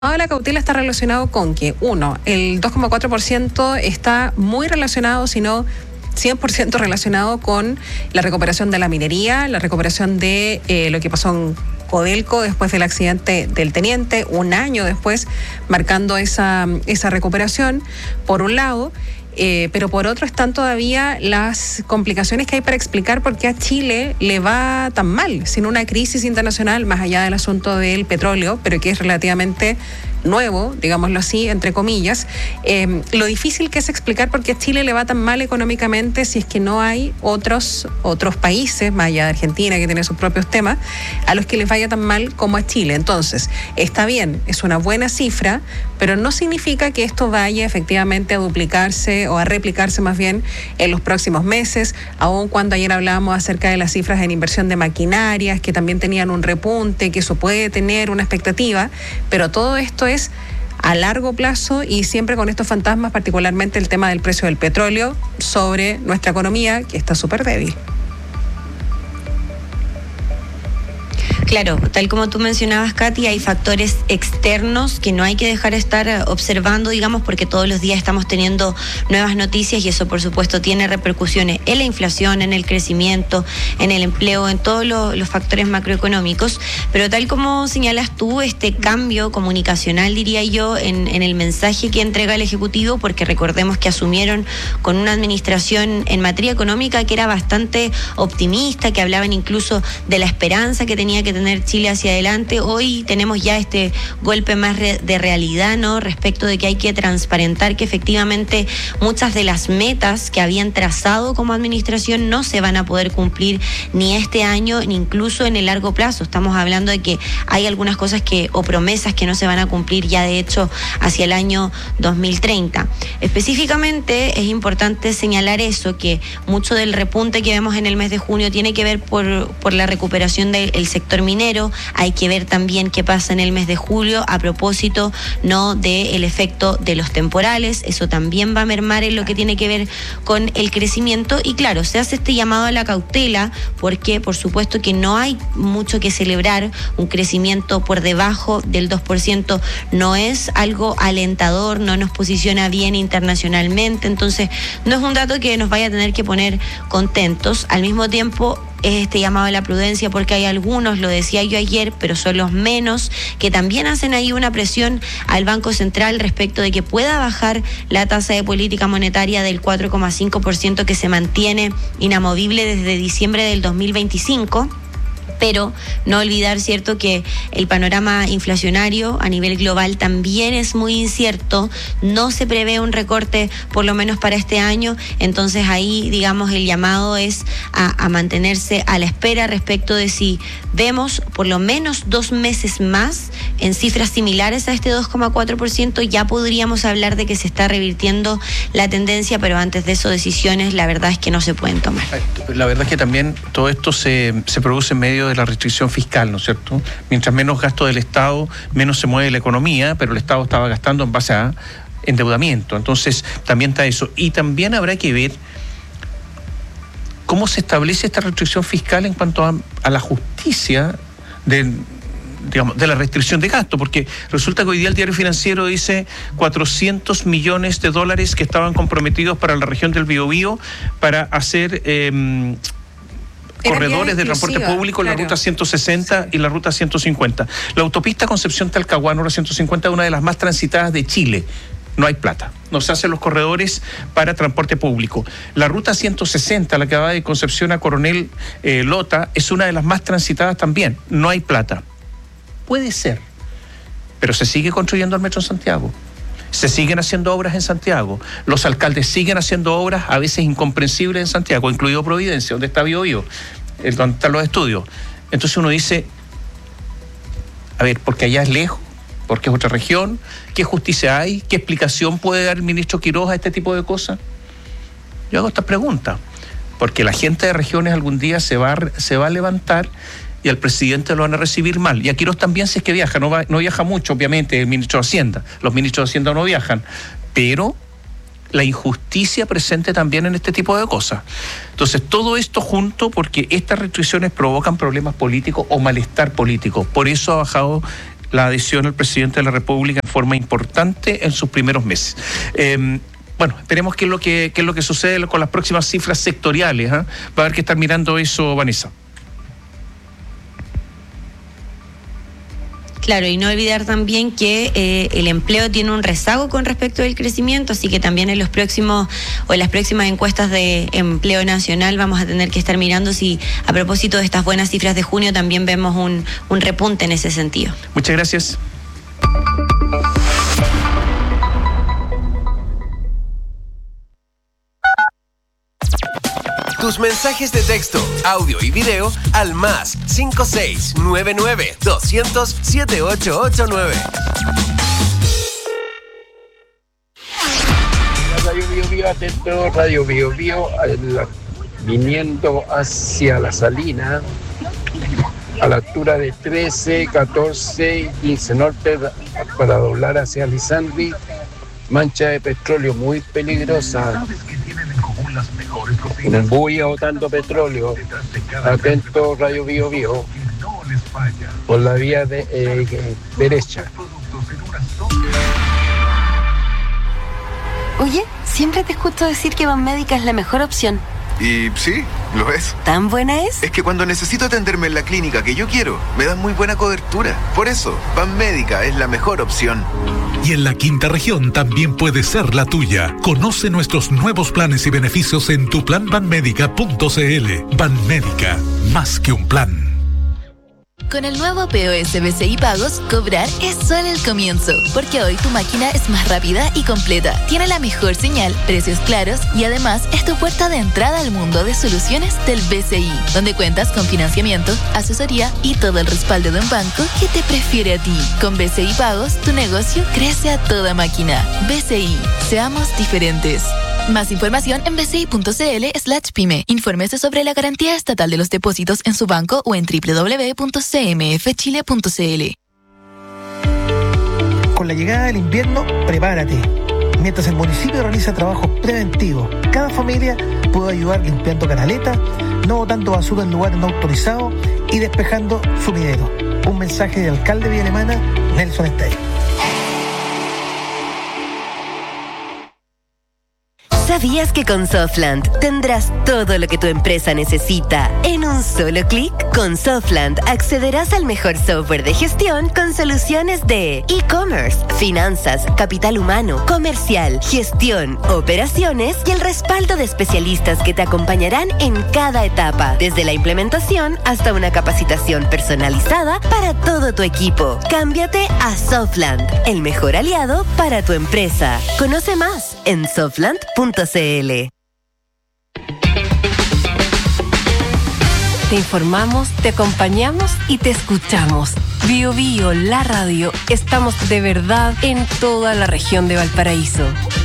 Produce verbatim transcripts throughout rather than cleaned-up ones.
La cautela está relacionado con que, uno, el dos coma cuatro por ciento está muy relacionado, si no cien por ciento relacionado con la recuperación de la minería, la recuperación de eh, lo que pasó en Codelco después del accidente del teniente, un año después, marcando esa, esa recuperación, por un lado. Eh, pero por otro están todavía las complicaciones que hay para explicar por qué a Chile le va tan mal, sin una crisis internacional, más allá del asunto del petróleo, pero que es relativamente nuevo, digámoslo así, entre comillas. Eh, lo difícil que es explicar por qué a Chile le va tan mal económicamente si es que no hay otros, otros países, más allá de Argentina, que tiene sus propios temas, a los que les vaya tan mal como a Chile. Entonces, está bien, es una buena cifra, pero no significa que esto vaya efectivamente a duplicarse o a replicarse más bien en los próximos meses, aun cuando ayer hablábamos acerca de las cifras en inversión de maquinarias, que también tenían un repunte, que eso puede tener una expectativa, pero todo esto es a largo plazo y siempre con estos fantasmas, particularmente el tema del precio del petróleo sobre nuestra economía, que está súper débil. Claro, tal como tú mencionabas, Katy, hay factores externos que no hay que dejar de estar observando, digamos, porque todos los días estamos teniendo nuevas noticias y eso, por supuesto, tiene repercusiones en la inflación, en el crecimiento, en el empleo, en todos los, los factores macroeconómicos. Pero tal como señalas tú, este cambio comunicacional, diría yo, en, en el mensaje que entrega el Ejecutivo, porque recordemos que asumieron con una administración en materia económica que era bastante optimista, que hablaban incluso de la esperanza que tenía que tener tener Chile hacia adelante. Hoy tenemos ya este golpe más re- de realidad, ¿no? Respecto de que hay que transparentar que efectivamente muchas de las metas que habían trazado como administración no se van a poder cumplir ni este año ni incluso en el largo plazo. Estamos hablando de que hay algunas cosas que o promesas que no se van a cumplir ya de hecho hacia el año dos mil treinta. Específicamente es importante señalar eso, que mucho del repunte que vemos en el mes de junio tiene que ver por, por la recuperación del sector minero. Hay que ver también qué pasa en el mes de julio a propósito no del efecto de los temporales. Eso también va a mermar en lo que tiene que ver con el crecimiento y claro, se hace este llamado a la cautela porque por supuesto que no hay mucho que celebrar. Un crecimiento por debajo del dos por ciento no es algo alentador, no nos posiciona bien internacionalmente, entonces no es un dato que nos vaya a tener que poner contentos. Al mismo tiempo es este llamado a la prudencia porque hay algunos, lo decía yo ayer, pero son los menos, que también hacen ahí una presión al Banco Central respecto de que pueda bajar la tasa de política monetaria del cuatro coma cinco por ciento que se mantiene inamovible desde diciembre del dos mil veinticinco. Pero no olvidar, cierto, que el panorama inflacionario a nivel global también es muy incierto, no se prevé un recorte por lo menos para este año, entonces ahí, digamos, el llamado es a, a mantenerse a la espera respecto de si vemos por lo menos dos meses más en cifras similares a este dos coma cuatro por ciento, ya podríamos hablar de que se está revirtiendo la tendencia, pero antes de eso decisiones la verdad es que no se pueden tomar. La verdad es que también todo esto se, se produce en medio de la restricción fiscal, ¿no es cierto? Mientras menos gasto del Estado, menos se mueve la economía, pero el Estado estaba gastando en base a endeudamiento. Entonces, también está eso. Y también habrá que ver cómo se establece esta restricción fiscal en cuanto a, a la justicia de, digamos, de la restricción de gasto, porque resulta que hoy día el Diario Financiero dice cuatrocientos millones de dólares que estaban comprometidos para la región del Biobío para hacer Eh, corredores de transporte público, claro. La ruta ciento sesenta sí. Y la ruta ciento cincuenta. La autopista Concepción-Talcahuano, la ciento cincuenta, es una de las más transitadas de Chile. No hay plata. No se hacen los corredores para transporte público. La ruta ciento sesenta, la que va de Concepción a Coronel eh, Lota, es una de las más transitadas también. No hay plata. Puede ser, pero se sigue construyendo el metro en Santiago. Se siguen haciendo obras en Santiago. Los alcaldes siguen haciendo obras a veces incomprensibles en Santiago, incluido Providencia, donde está Biobío, donde están los estudios. Entonces uno dice, a ver, porque allá es lejos, porque es otra región, ¿qué justicia hay? ¿Qué explicación puede dar el ministro Quiroz a este tipo de cosas? Yo hago esta pregunta, porque la gente de regiones algún día se va a, se va a levantar y al presidente lo van a recibir mal. Y a Quiroz también, si es que viaja, no, va, no viaja mucho, obviamente, el ministro de Hacienda. Los ministros de Hacienda no viajan. Pero la injusticia presente también en este tipo de cosas. Entonces, todo esto junto, porque estas restricciones provocan problemas políticos o malestar político. Por eso ha bajado la adhesión al presidente de la República en forma importante en sus primeros meses. Eh, Bueno, esperemos qué es lo que, qué es lo que sucede con las próximas cifras sectoriales. ¿eh? Va a haber que estar mirando eso, Vanessa. Claro, y no olvidar también que eh, el empleo tiene un rezago con respecto del crecimiento, así que también en los próximos o en las próximas encuestas de empleo nacional vamos a tener que estar mirando si a propósito de estas buenas cifras de junio también vemos un, un repunte en ese sentido. Muchas gracias. Tus mensajes de texto, audio y video al más cinco seis nueve nueve dos cero cero siete ocho ocho nueve. Radio Bio Bio, atento, Radio Bio Bio, viniendo hacia la Salina, a la altura de trece, catorce, quince norte, para doblar hacia Lisandri, mancha de petróleo muy peligrosa. Un bulla botando petróleo. Atento, Radio Bio Bio, por la vía de, eh, derecha. Oye, siempre te escucho decir que Banmédica es la mejor opción. Y sí, lo es. ¿Tan buena es? Es que cuando necesito atenderme en la clínica que yo quiero, me dan muy buena cobertura. Por eso, Banmédica es la mejor opción. Y en la quinta región también puede ser la tuya. Conoce nuestros nuevos planes y beneficios en tu plan banmédica punto c l. Banmédica, más que un plan. Con el nuevo P O S B C I Pagos, cobrar es solo el comienzo, porque hoy tu máquina es más rápida y completa, tiene la mejor señal, precios claros y además es tu puerta de entrada al mundo de soluciones del B C I, donde cuentas con financiamiento, asesoría y todo el respaldo de un banco que te prefiere a ti. Con B C I Pagos, tu negocio crece a toda máquina. B C I, seamos diferentes. Más información en bci.cl slash pyme. Infórmese sobre la garantía estatal de los depósitos en su banco o en doble u doble u doble u punto c m f chile punto c l. Con la llegada del invierno, prepárate. Mientras el municipio realiza trabajos preventivos, cada familia puede ayudar limpiando canaletas, no botando basura en lugares no autorizados y despejando sumidero. Un mensaje del alcalde de Villa Alemana, Nelson Estay. ¿Sabías que con Softland tendrás todo lo que tu empresa necesita en un solo clic? Con Softland accederás al mejor software de gestión con soluciones de e-commerce, finanzas, capital humano, comercial, gestión, operaciones y el respaldo de especialistas que te acompañarán en cada etapa, desde la implementación hasta una capacitación personalizada para todo tu equipo. Cámbiate a Softland, el mejor aliado para tu empresa. Conoce más en softland punto c l. Te informamos, te acompañamos y te escuchamos. Bio Bio, la radio. Estamos de verdad en toda la región de Valparaíso.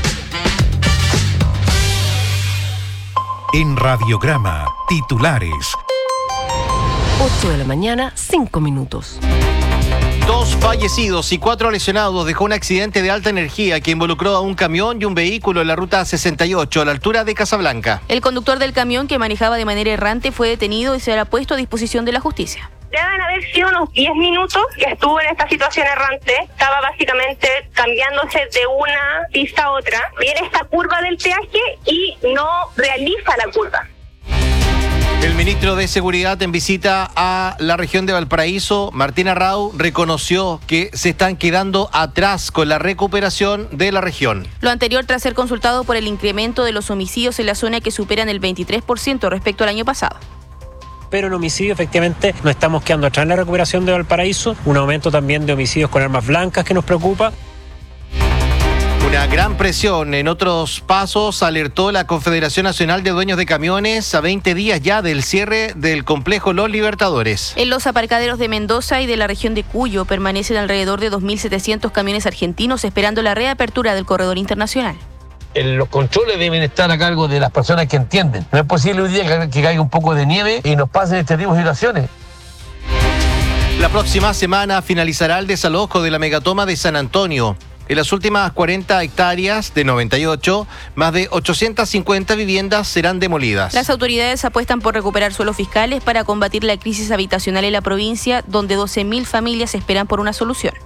En Radiograma, titulares. ocho de la mañana, cinco minutos. Dos fallecidos y cuatro lesionados dejó un accidente de alta energía que involucró a un camión y un vehículo en la ruta sesenta y ocho a la altura de Casablanca. El conductor del camión, que manejaba de manera errante, fue detenido y será puesto a disposición de la justicia. Deben haber sido unos diez minutos que estuvo en esta situación errante. Estaba básicamente cambiándose de una pista a otra. Viene esta curva del peaje y no realiza la curva. El ministro de Seguridad en visita a la región de Valparaíso, Martín Arrau, reconoció que se están quedando atrás con la recuperación de la región. Lo anterior tras ser consultado por el incremento de los homicidios en la zona que superan el veintitrés por ciento respecto al año pasado. Pero en homicidio efectivamente nos estamos quedando atrás en la recuperación de Valparaíso, un aumento también de homicidios con armas blancas que nos preocupa. Una gran presión en otros pasos alertó la Confederación Nacional de Dueños de Camiones a veinte días ya del cierre del complejo Los Libertadores. En los aparcaderos de Mendoza y de la región de Cuyo permanecen alrededor de dos mil setecientos camiones argentinos esperando la reapertura del corredor internacional. Los controles deben estar a cargo de las personas que entienden. No es posible hoy día que caiga un poco de nieve y nos pasen este tipo de situaciones. La próxima semana finalizará el desalojo de la megatoma de San Antonio. En las últimas cuarenta hectáreas de noventa y ocho, más de ochocientas cincuenta viviendas serán demolidas. Las autoridades apuestan por recuperar suelos fiscales para combatir la crisis habitacional en la provincia, donde doce mil familias esperan por una solución.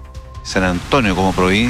San Antonio como provincia